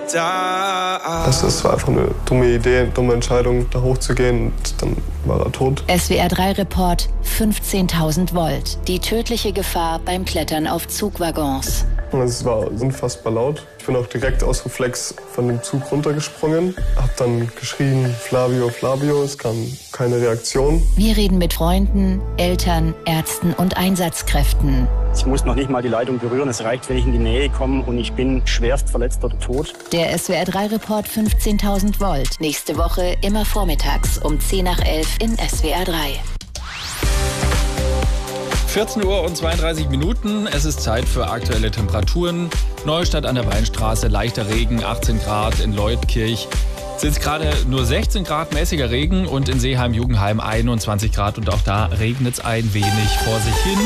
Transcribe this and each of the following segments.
Das war einfach eine dumme Idee, eine dumme Entscheidung, da hochzugehen, und dann war er tot. SWR3-Report 15.000 Volt. Die tödliche Gefahr beim Klettern auf Zugwaggons. Es war unfassbar laut. Ich bin auch direkt aus Reflex von dem Zug runtergesprungen, hab dann geschrien, Flavio, Flavio, es kam keine Reaktion. Wir reden mit Freunden, Eltern, Ärzten und Einsatzkräften. Ich muss noch nicht mal die Leitung berühren, es reicht, wenn ich in die Nähe komme und ich bin schwerst verletzt oder tot. Der SWR3-Report 15.000 Volt. Nächste Woche immer vormittags um 10 nach 11 in SWR3. 14 Uhr und 32 Minuten. Es ist Zeit für aktuelle Temperaturen. Neustadt an der Weinstraße, leichter Regen, 18 Grad. In Leutkirch sind es gerade nur 16 Grad, mäßiger Regen. Und in Seeheim-Jugendheim 21 Grad. Und auch da regnet es ein wenig vor sich hin.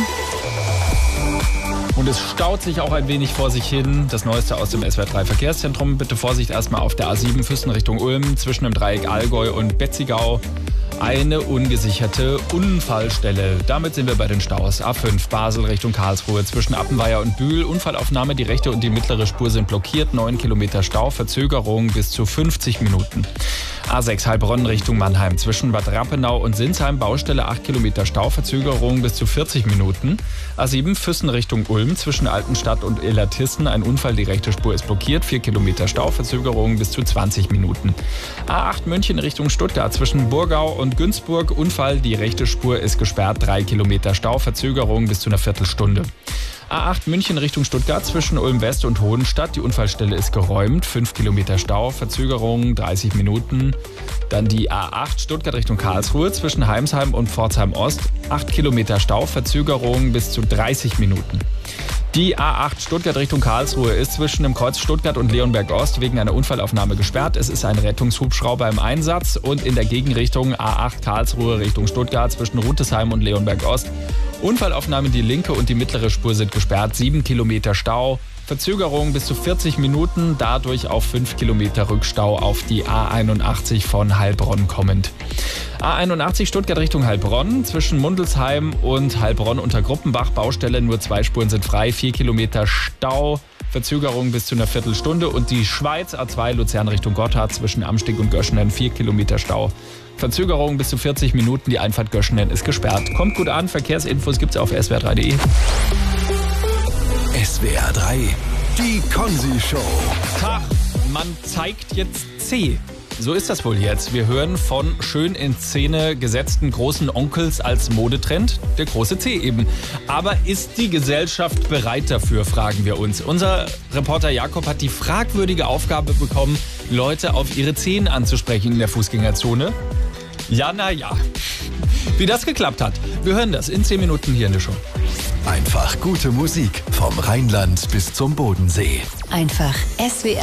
Und es staut sich auch ein wenig vor sich hin. Das Neueste aus dem SWR3 Verkehrszentrum. Bitte Vorsicht erstmal auf der A7 Füssen Richtung Ulm zwischen dem Dreieck Allgäu und Betzigau. Eine ungesicherte Unfallstelle. Damit sind wir bei den Staus. A5 Basel Richtung Karlsruhe zwischen Appenweier und Bühl. Unfallaufnahme, die rechte und die mittlere Spur sind blockiert. 9 Kilometer Stau, Verzögerung bis zu 50 Minuten. A6 Heilbronn Richtung Mannheim zwischen Bad Rappenau und Sinsheim. Baustelle 8 Kilometer Stau, Verzögerung bis zu 40 Minuten. A7 Füssen Richtung Ulm zwischen Altenstadt und Illertissen. Ein Unfall, die rechte Spur ist blockiert. 4 Kilometer Stau, Verzögerung bis zu 20 Minuten. A8 München Richtung Stuttgart zwischen Burgau und Günzburg. Unfall, die rechte Spur ist gesperrt. 3 Kilometer Stau, Verzögerung bis zu einer Viertelstunde. A8 München Richtung Stuttgart zwischen Ulm West und Hohenstadt. Die Unfallstelle ist geräumt. 5 Kilometer Stau, Verzögerung 30 Minuten. Dann die A8 Stuttgart Richtung Karlsruhe zwischen Heimsheim und Pforzheim Ost. 8 Kilometer Stau, Verzögerung bis zu 30 Minuten. Die A8 Stuttgart Richtung Karlsruhe ist zwischen dem Kreuz Stuttgart und Leonberg Ost wegen einer Unfallaufnahme gesperrt. Es ist ein Rettungshubschrauber im Einsatz. Und in der Gegenrichtung A8 Karlsruhe Richtung Stuttgart zwischen Rutesheim und Leonberg Ost. Unfallaufnahme, die linke und die mittlere Spur sind gesperrt. 7 Kilometer Stau, Verzögerung bis zu 40 Minuten. Dadurch auf 5 Kilometer Rückstau auf die A81 von Heilbronn kommend. A81 Stuttgart Richtung Heilbronn zwischen Mundelsheim und Heilbronn unter Gruppenbach. Baustelle, nur 2 Spuren sind frei. 4 Kilometer Stau, Verzögerung bis zu einer Viertelstunde. Und die Schweiz A2 Luzern Richtung Gotthard zwischen Amstig und Göschenen. 4 Kilometer Stau. Verzögerung bis zu 40 Minuten. Die Einfahrt Göschenen ist gesperrt. Kommt gut an. Verkehrsinfos gibt's auf swr3.de. SWR3, die Konzi-Show. Tag, man zeigt jetzt C. So ist das wohl jetzt. Wir hören von schön in Szene gesetzten großen Onkels als Modetrend, der große C eben. Aber ist die Gesellschaft bereit dafür, fragen wir uns. Unser Reporter Jakob hat die fragwürdige Aufgabe bekommen, Leute auf ihre Zehen anzusprechen in der Fußgängerzone. Ja, na ja. Wie das geklappt hat, wir hören das in 10 Minuten hier in der Show. Einfach gute Musik vom Rheinland bis zum Bodensee. Einfach SWR